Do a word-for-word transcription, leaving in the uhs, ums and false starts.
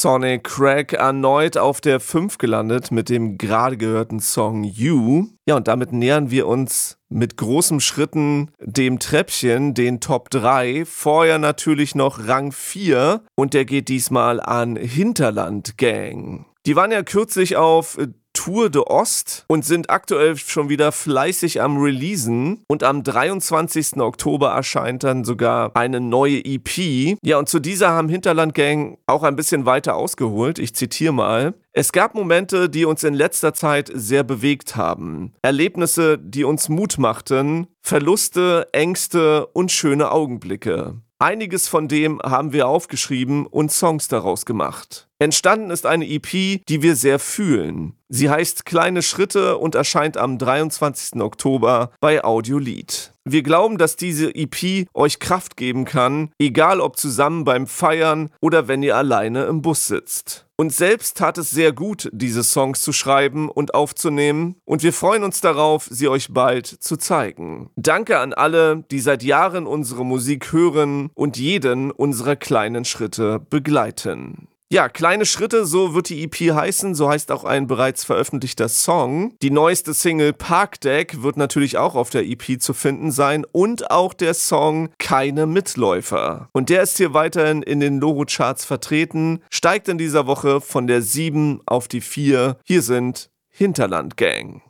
Sonic Crack erneut auf der fünf gelandet mit dem gerade gehörten Song You. Ja, und damit nähern wir uns mit großen Schritten dem Treppchen, den Top drei. Vorher natürlich noch Rang vier und der geht diesmal an Hinterland Gang. Die waren ja kürzlich auf Tour de Ost und sind aktuell schon wieder fleißig am Releasen und am dreiundzwanzigsten Oktober erscheint dann sogar eine neue E P. Ja, und zu dieser haben Hinterland Gang auch ein bisschen weiter ausgeholt. Ich zitiere mal. Es gab Momente, die uns in letzter Zeit sehr bewegt haben. Erlebnisse, die uns Mut machten, Verluste, Ängste und schöne Augenblicke. Einiges von dem haben wir aufgeschrieben und Songs daraus gemacht. Entstanden ist eine E P, die wir sehr fühlen. Sie heißt Kleine Schritte und erscheint am dreiundzwanzigsten Oktober bei Audiolied. Wir glauben, dass diese E P euch Kraft geben kann, egal ob zusammen beim Feiern oder wenn ihr alleine im Bus sitzt. Uns selbst tat es sehr gut, diese Songs zu schreiben und aufzunehmen und wir freuen uns darauf, sie euch bald zu zeigen. Danke an alle, die seit Jahren unsere Musik hören und jeden unserer kleinen Schritte begleiten. Ja, Kleine Schritte, so wird die E P heißen, so heißt auch ein bereits veröffentlichter Song. Die neueste Single Parkdeck wird natürlich auch auf der E P zu finden sein und auch der Song Keine Mitläufer. Und der ist hier weiterhin in den Loro-Charts vertreten, steigt in dieser Woche von der sieben auf die vier. Hier sind Hinterland Gang.